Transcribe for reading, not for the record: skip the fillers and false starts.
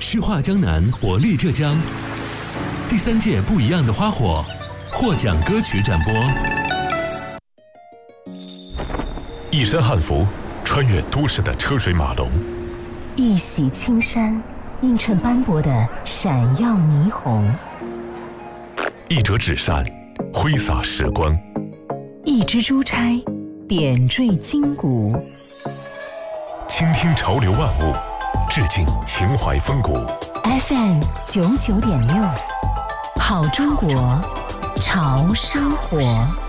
诗画江南，活力浙江。第3届不一样的花火获奖歌曲展播。 一身汉服，穿越都市的车水马龙； 一袭青衫，映衬斑驳的闪耀霓虹； 一折纸扇，挥洒时光； 一支珠钗，点缀筋骨。 倾听潮流万物，致敬情怀风骨。 FM 99.6，好中国，潮生活。